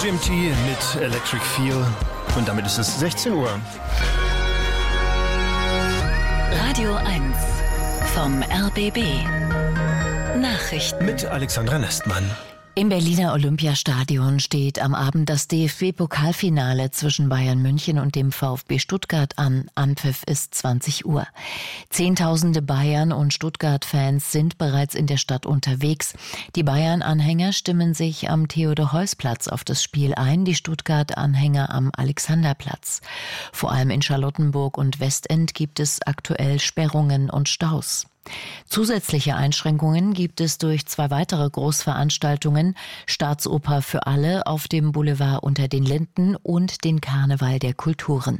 GMT mit Electric Feel und damit ist es 16 Uhr. Radio 1 vom RBB. Nachrichten Mit Alexandra Nestmann. Im Berliner Olympiastadion steht am Abend das DFB-Pokalfinale zwischen Bayern München und dem VfB Stuttgart an. Anpfiff ist 20 Uhr. Zehntausende Bayern- und Stuttgart-Fans sind bereits in der Stadt unterwegs. Die Bayern-Anhänger stimmen sich am Theodor-Heuss-Platz auf das Spiel ein, die Stuttgart-Anhänger am Alexanderplatz. Vor allem in Charlottenburg und Westend gibt es aktuell Sperrungen und Staus. Zusätzliche Einschränkungen gibt es durch 2 weitere Großveranstaltungen, Staatsoper für alle auf dem Boulevard Unter den Linden und den Karneval der Kulturen.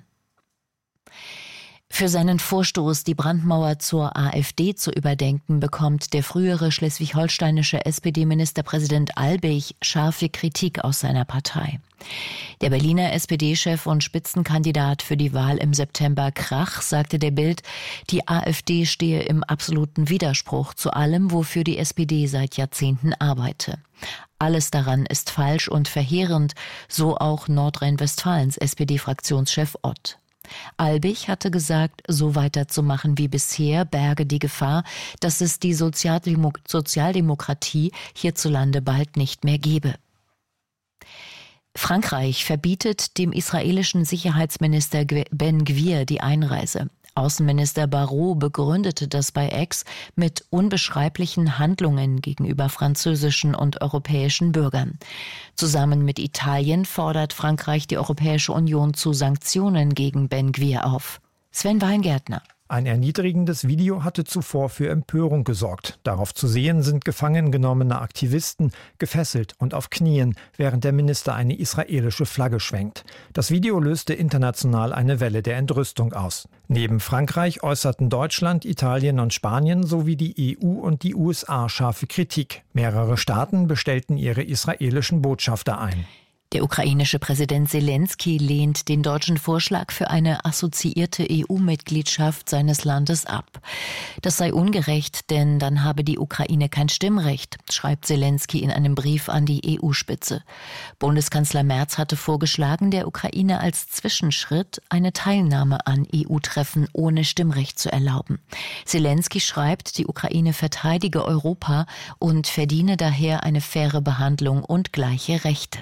Für seinen Vorstoß, die Brandmauer zur AfD zu überdenken, bekommt der frühere schleswig-holsteinische SPD-Ministerpräsident Albig scharfe Kritik aus seiner Partei. Der Berliner SPD-Chef und Spitzenkandidat für die Wahl im September Krach sagte der Bild, die AfD stehe im absoluten Widerspruch zu allem, wofür die SPD seit Jahrzehnten arbeite. Alles daran ist falsch und verheerend, so auch Nordrhein-Westfalens SPD-Fraktionschef Ott. Albig hatte gesagt, so weiterzumachen wie bisher berge die Gefahr, dass es die Sozialdemokratie hierzulande bald nicht mehr gebe. Frankreich verbietet dem israelischen Sicherheitsminister Ben Gvir die Einreise. Außenminister Barrot begründete das bei X mit unbeschreiblichen Handlungen gegenüber französischen und europäischen Bürgern. Zusammen mit Italien fordert Frankreich die Europäische Union zu Sanktionen gegen Ben Gvir auf. Sven Weingärtner. Ein erniedrigendes Video hatte zuvor für Empörung gesorgt. Darauf zu sehen sind gefangen genommene Aktivisten, gefesselt und auf Knien, während der Minister eine israelische Flagge schwenkt. Das Video löste international eine Welle der Entrüstung aus. Neben Frankreich äußerten Deutschland, Italien und Spanien sowie die EU und die USA scharfe Kritik. Mehrere Staaten bestellten ihre israelischen Botschafter ein. Der ukrainische Präsident Selensky lehnt den deutschen Vorschlag für eine assoziierte EU-Mitgliedschaft seines Landes ab. Das sei ungerecht, denn dann habe die Ukraine kein Stimmrecht, schreibt Selensky in einem Brief an die EU-Spitze. Bundeskanzler Merz hatte vorgeschlagen, der Ukraine als Zwischenschritt eine Teilnahme an EU-Treffen ohne Stimmrecht zu erlauben. Selensky schreibt, die Ukraine verteidige Europa und verdiene daher eine faire Behandlung und gleiche Rechte.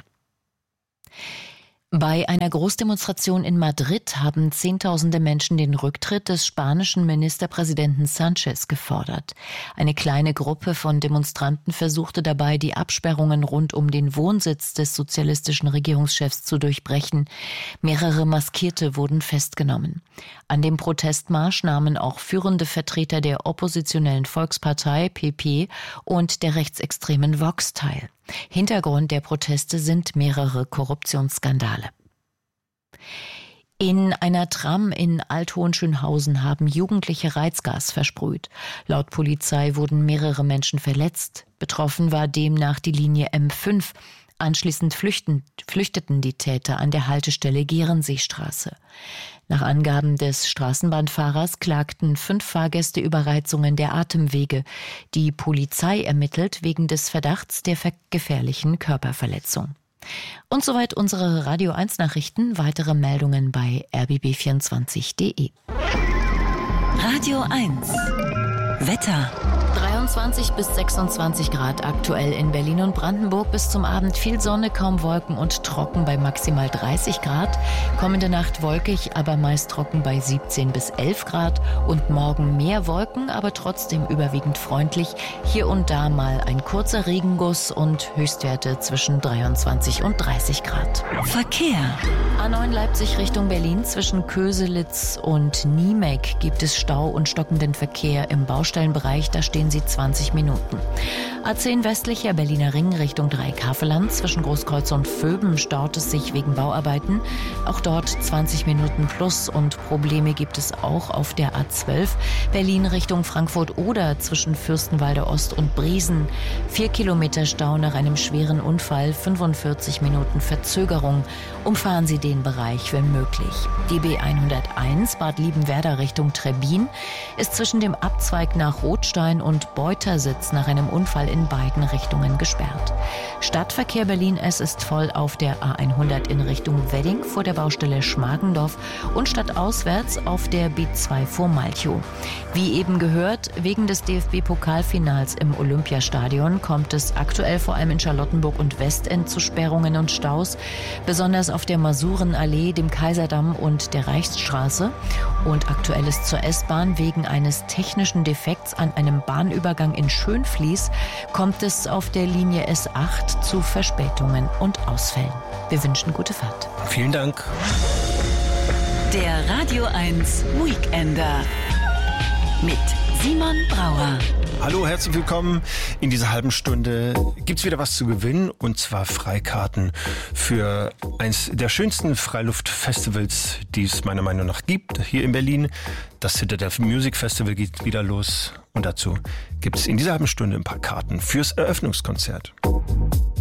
Bei einer Großdemonstration in Madrid haben Zehntausende Menschen den Rücktritt des spanischen Ministerpräsidenten Sánchez gefordert. Eine kleine Gruppe von Demonstranten versuchte dabei, die Absperrungen rund um den Wohnsitz des sozialistischen Regierungschefs zu durchbrechen. Mehrere Maskierte wurden festgenommen. An dem Protestmarsch nahmen auch führende Vertreter der oppositionellen Volkspartei PP und der rechtsextremen Vox teil. Hintergrund der Proteste sind mehrere Korruptionsskandale. In einer Tram in Alt-Hohenschönhausen haben Jugendliche Reizgas versprüht. Laut Polizei wurden mehrere Menschen verletzt. Betroffen war demnach die Linie M5. Anschließend flüchteten die Täter an der Haltestelle Gehrenseestraße. Nach Angaben des Straßenbahnfahrers klagten 5 Fahrgäste über Reizungen der Atemwege. Die Polizei ermittelt wegen des Verdachts der gefährlichen Körperverletzung. Und soweit unsere Radio 1 Nachrichten. Weitere Meldungen bei rbb24.de. Radio 1 Wetter. 23 bis 26 Grad aktuell in Berlin und Brandenburg. Bis zum Abend viel Sonne, kaum Wolken und trocken bei maximal 30 Grad. Kommende Nacht wolkig, aber meist trocken bei 17 bis 11 Grad. Und morgen mehr Wolken, aber trotzdem überwiegend freundlich. Hier und da mal ein kurzer Regenguss und Höchstwerte zwischen 23 und 30 Grad. Verkehr. A9 Leipzig Richtung Berlin. Zwischen Köselitz und Niemek gibt es Stau und stockenden Verkehr im Baustellenbereich. Da stehen Sie 20 Minuten. A10 westlicher Berliner Ring Richtung Dreieckhavelland. Zwischen Großkreuz und Vöben staut es sich wegen Bauarbeiten. Auch dort 20 Minuten plus und Probleme gibt es auch auf der A12. Berlin Richtung Frankfurt-Oder zwischen Fürstenwalde Ost und Briesen. 4 Kilometer Stau nach einem schweren Unfall, 45 Minuten Verzögerung. Umfahren Sie den Bereich, wenn möglich. Die B101 Bad Liebenwerda Richtung Trebbin ist zwischen dem Abzweig nach Rothstein und und Beutersitz nach einem Unfall in beiden Richtungen gesperrt. Stadtverkehr Berlin-S ist voll auf der A100 in Richtung Wedding vor der Baustelle Schmargendorf und stadtauswärts auf der B2 vor Malchow. Wie eben gehört, wegen des DFB-Pokalfinals im Olympiastadion kommt es aktuell vor allem in Charlottenburg und Westend zu Sperrungen und Staus, besonders auf der Masurenallee, dem Kaiserdamm und der Reichsstraße. Und aktuell ist zur S-Bahn wegen eines technischen Defekts an einem Bahnübergang in Schönfließ kommt es auf der Linie S8 zu Verspätungen und Ausfällen. Wir wünschen gute Fahrt. Vielen Dank. Der Radio 1 Weekender mit Simon Brauer. Hallo, herzlich willkommen. In dieser halben Stunde gibt's wieder was zu gewinnen, und zwar Freikarten für eins der schönsten Freiluftfestivals, die es meiner Meinung nach gibt, hier in Berlin. Das Citadel Music Festival geht wieder los und dazu gibt's in dieser halben Stunde ein paar Karten fürs Eröffnungskonzert.